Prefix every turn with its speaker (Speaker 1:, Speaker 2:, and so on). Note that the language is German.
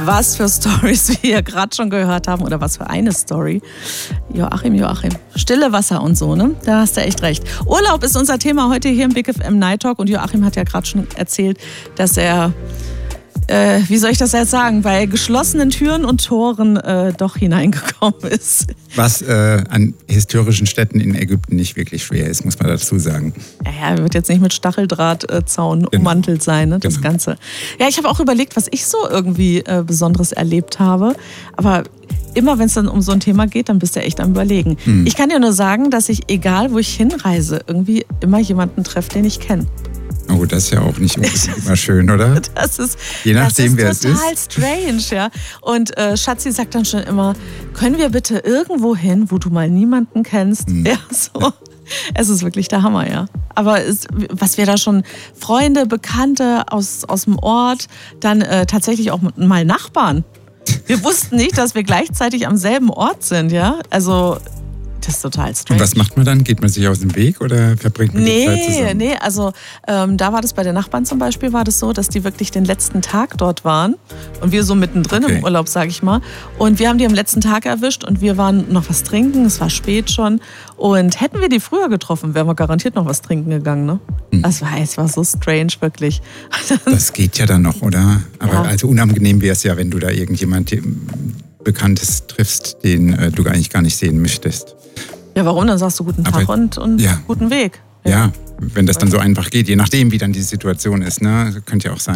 Speaker 1: Was für Storys wir hier gerade schon gehört haben oder was für eine Story. Joachim. Stille Wasser und so, ne? Da hast du echt recht. Urlaub ist unser Thema heute hier im Big FM Night Talk und Joachim hat ja gerade schon erzählt, dass er, wie soll ich das jetzt sagen, bei geschlossenen Türen und Toren doch hineingekommen ist.
Speaker 2: Was an historischen Städten in Ägypten nicht wirklich schwer ist, muss man dazu sagen.
Speaker 1: Ja, wird jetzt nicht mit Stacheldrahtzaun ummantelt sein, ne, das Ganze. Ja, ich habe auch überlegt, was ich so irgendwie Besonderes erlebt habe. Aber immer, wenn es dann um so ein Thema geht, dann bist du echt am Überlegen. Ich kann dir nur sagen, dass ich, egal wo ich hinreise, irgendwie immer jemanden treffe, den ich kenne.
Speaker 2: Oh, das ist ja auch nicht immer schön, oder?
Speaker 1: Das ist,
Speaker 2: je nachdem, wer es ist.
Speaker 1: Total strange, ja. Und Schatzi sagt dann schon immer, können wir bitte irgendwo hin, wo du mal niemanden kennst? Ja, so. Es ist wirklich der Hammer, ja. Aber was wir da schon, Freunde, Bekannte aus dem Ort, dann tatsächlich auch mal Nachbarn. Wir wussten nicht, dass wir gleichzeitig am selben Ort sind, ja. Also das ist total strange.
Speaker 2: Und was macht man dann? Geht man sich aus dem Weg oder verbringt man die Zeit zusammen?
Speaker 1: Nee, also da war das bei den Nachbarn zum Beispiel, war das so, dass die wirklich den letzten Tag dort waren und wir so mittendrin im Urlaub, sag ich mal. Und wir haben die am letzten Tag erwischt und wir waren noch was trinken, es war spät schon. Und hätten wir die früher getroffen, wären wir garantiert noch was trinken gegangen, ne? Es war so strange, wirklich.
Speaker 2: Das geht ja dann noch, oder? Aber
Speaker 1: ja.
Speaker 2: Also unangenehm wäre es ja, wenn du da irgendjemand Bekanntes triffst, den du eigentlich gar nicht sehen möchtest.
Speaker 1: Ja, warum? Dann sagst du guten Tag und guten Weg.
Speaker 2: Ja, wenn das dann so einfach geht, je nachdem, wie dann die Situation ist, ne? Das könnte ja auch sein.